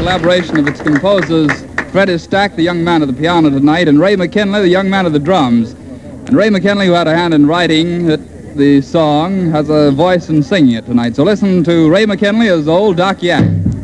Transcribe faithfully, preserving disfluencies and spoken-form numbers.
collaboration of its composers, Freddie Stack, the young man of the piano tonight, and Ray McKinley, the young man of the drums. And Ray McKinley, who had a hand in writing it, the song, has a voice in singing it tonight. So listen to Ray McKinley as Old Doc Yak.